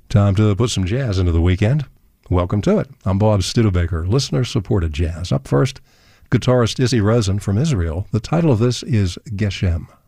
Time to put some jazz into the weekend. Welcome to it. I'm Bob Studebaker, listener-supported jazz. Up first, guitarist Izzy Rosen from Israel. The title of this is Geshem.